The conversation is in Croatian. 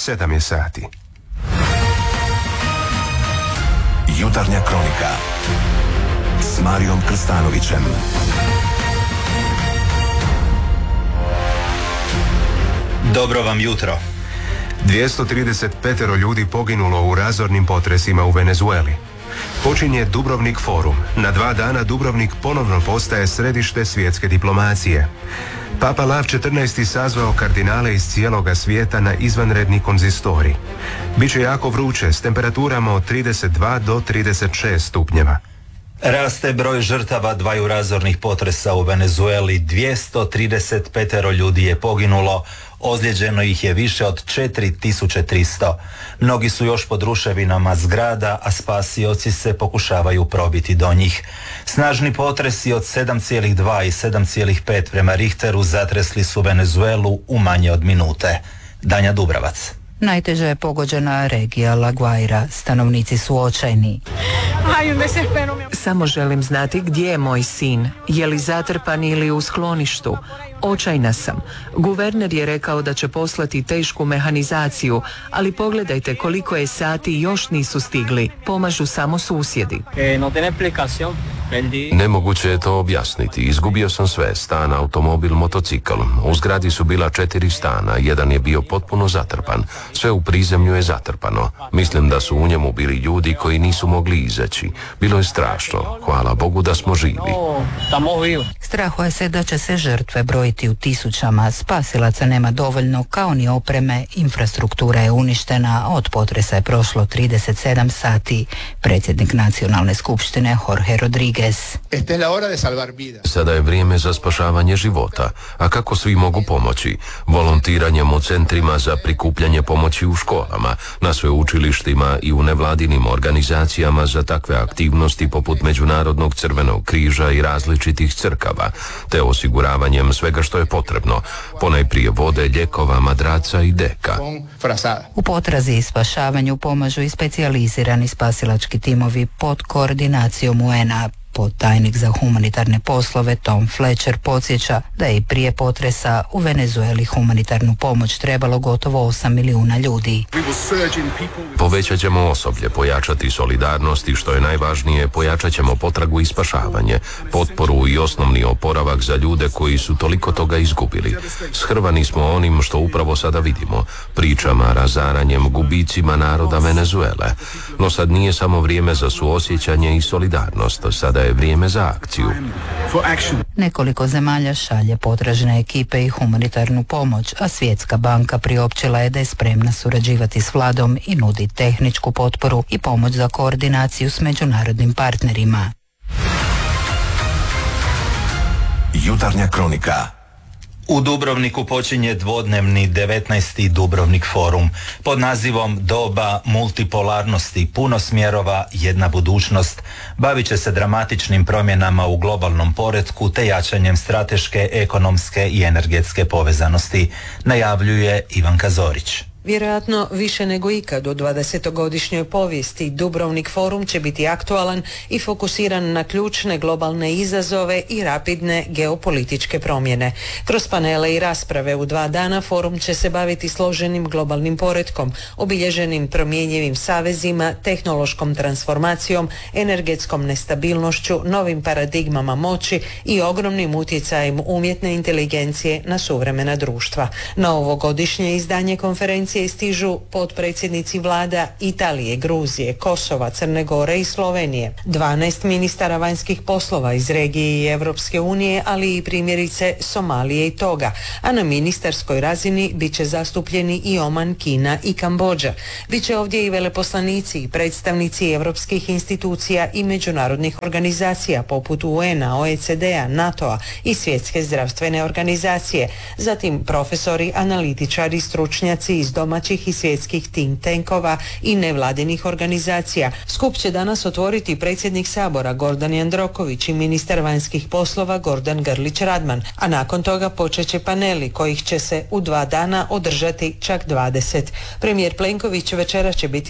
7 je sati. Jutarnja kronika s Marijom Krstanovićem. Dobro vam jutro. 235 ljudi poginulo u razornim potresima u Venezueli. Počinje Dubrovnik forum. Na 2 dana Dubrovnik ponovno postaje središte svjetske diplomacije. Papa Lav XIV. Sazvao kardinale iz cijeloga svijeta na izvanredni konzistorij. Biće jako vruće s temperaturama od 32 do 36 stupnjeva. Raste broj žrtava dvaju razornih potresa u Venezueli. 235 ljudi je poginulo, ozlijeđeno ih je više od 4300. Mnogi su još pod ruševinama zgrada, a spasioci se pokušavaju probiti do njih. Snažni potresi od 7,2 i 7,5 prema Richteru zatresli su Venezuelu u manje od minute. Danja Dubravac. Najteže je pogođena regija La Guaira. Stanovnici su očajni. Samo želim znati gdje je moj sin. Je li zatrpan ili u skloništu? Očajna sam. Guverner je rekao da će poslati tešku mehanizaciju, ali pogledajte koliko je sati još nisu stigli. Pomažu samo susjedi. Nemoguće je to objasniti. Izgubio sam sve, stan, automobil, motocikl. U zgradi su bila 4 stana, jedan je bio potpuno zatrpan. Sve u prizemlju je zatrpano. Mislim da su u njemu bili ljudi koji nisu mogli izaći. Bilo je strašno. Hvala Bogu da smo živi. Strahuje se da će se žrtve brojiti u tisućama. Spasilaca nema dovoljno, kao ni opreme. Infrastruktura je uništena. Od potresa je prošlo 37 sati. Predsjednik Nacionalne skupštine Jorge Rodriguez. Sada je vrijeme za spašavanje života. A kako svi mogu pomoći? Volontiranjem u centrima za prikupljanje pomoći u školama, na sveučilištima i u nevladinim organizacijama za takve aktivnosti poput Međunarodnog crvenog križa i različitih crkava, te osiguravanjem svega što je potrebno, ponajprije vode, lijekova, madraca i deka. U potrazi i spašavanju pomažu i specijalizirani spasilački timovi pod koordinacijom UN-a. Podtajnik za humanitarne poslove Tom Fletcher podsjeća da je i prije potresa u Venezueli humanitarnu pomoć trebalo gotovo 8 milijuna ljudi. Povećat ćemo osoblje, pojačati solidarnost i što je najvažnije, pojačat ćemo potragu i spašavanje, potporu i osnovni oporavak za ljude koji su toliko toga izgubili. Shrvani smo onim što upravo sada vidimo, pričama, razaranjem, gubicima naroda Venezuele. No sad nije samo vrijeme za suosjećanje i solidarnost, sada je vrijeme za akciju. Nekoliko zemalja šalje potražne ekipe i humanitarnu pomoć, a Svjetska banka priopćila je da je spremna surađivati s vladom i nudi tehničku potporu i pomoć za koordinaciju s međunarodnim partnerima. Jutarnja kronika. U Dubrovniku počinje dvodnevni 19. Dubrovnik forum pod nazivom Doba multipolarnosti, puno smjerova, jedna budućnost. Bavit će se dramatičnim promjenama u globalnom poretku te jačanjem strateške, ekonomske i energetske povezanosti, najavljuje Ivanka Zorić. Vjerojatno više nego ikad u 20-godišnjoj povijesti Dubrovnik forum će biti aktualan i fokusiran na ključne globalne izazove i rapidne geopolitičke promjene. Kroz panele i rasprave u 2 dana forum će se baviti složenim globalnim poretkom, obilježenim promjenjivim savezima, tehnološkom transformacijom, energetskom nestabilnošću, novim paradigmama moći i ogromnim utjecajem umjetne inteligencije na suvremena društva. Na ovogodišnje izdanje konferencije stižu potpredsjednici vlada Italije, Gruzije, Kosova, Crne Gore i Slovenije, 12 ministara vanjskih poslova iz regije i Europske unije, ali i primjerice Somalije i Toga, a na ministarskoj razini bit će zastupljeni i Oman, Kina i Kambodža. Biće ovdje i veleposlanici i predstavnici europskih institucija i međunarodnih organizacija poput UN-a, OECD-a, NATO-a i Svjetske zdravstvene organizacije, zatim profesori, analitičari, stručnjaci iz domaćih i svjetskih think tankova i nevladinih organizacija. Skup će danas otvoriti predsjednik Sabora Gordan Jandroković i ministar vanjskih poslova Gordan Grlić Radman, a nakon toga počet će paneli kojih će se u 2 dana održati čak 20. Premijer Plenković večera će biti